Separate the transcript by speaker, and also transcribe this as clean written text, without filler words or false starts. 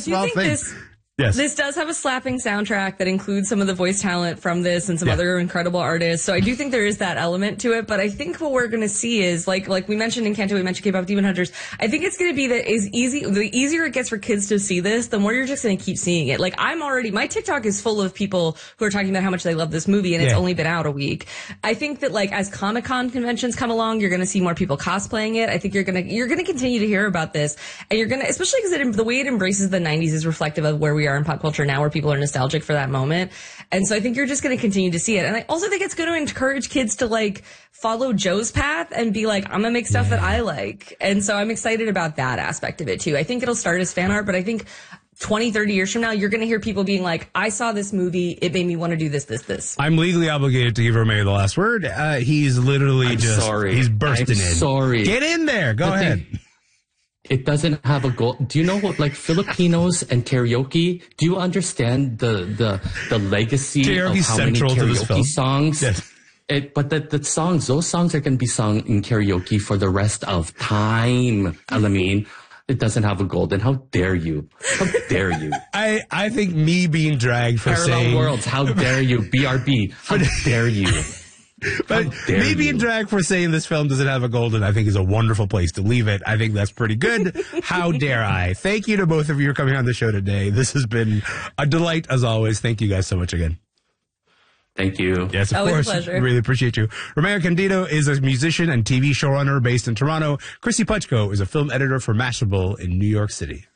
Speaker 1: worthwhile thing. Yes.
Speaker 2: This does have a slapping soundtrack that includes some of the voice talent from this and some other incredible artists. So I do think there is that element to it. But I think what we're going to see is, like we mentioned in Kanto, we mentioned K-pop Demon Hunters. I think it's going to be that the easier it gets for kids to see this, the more you're just going to keep seeing it. Like, my TikTok is full of people who are talking about how much they love this movie, and it's only been out a week. I think that, like, as Comic-Con conventions come along, you're going to see more people cosplaying it. I think you're going to continue to hear about this. And you're going to, especially because the way it embraces the 90s is reflective of where we are in pop culture now, where people are nostalgic for that moment. And so I think you're just going to continue to see it. And I also think it's going to encourage kids to, like, follow Joe's path and be like, I'm going to make stuff that I like. And so I'm excited about that aspect of it too. I think it'll start as fan art, but I think 20, 30 years from now, you're going to hear people being like, I saw this movie. It made me want to do this.
Speaker 1: I'm legally obligated to give Romeo the last word. He's literally he's bursting in.
Speaker 3: Sorry.
Speaker 1: Get in there. Go ahead.
Speaker 3: It doesn't have a goal. Do you know what, like, Filipinos and karaoke? Do you understand the legacy
Speaker 1: karaoke
Speaker 3: of how many karaoke songs?
Speaker 1: Yes.
Speaker 3: But those songs are going to be sung in karaoke for the rest of time. Alameen, it doesn't have a golden. How dare you? How dare you?
Speaker 1: I think me being dragged for
Speaker 3: Parallel
Speaker 1: saying
Speaker 3: worlds. How dare you? BRB. How dare you?
Speaker 1: But me being dragged for saying this film doesn't have a golden, I think, is a wonderful place to leave it. I think that's pretty good. How dare I? Thank you to both of you for coming on the show today. This has been a delight, as always. Thank you guys so much again.
Speaker 3: Thank you.
Speaker 1: Yes, of
Speaker 2: Always
Speaker 1: course.
Speaker 2: a pleasure.
Speaker 1: Really appreciate you. Romeo Candido is a musician and TV showrunner based in Toronto. Chrissy Puchko is a film editor for Mashable in New York City.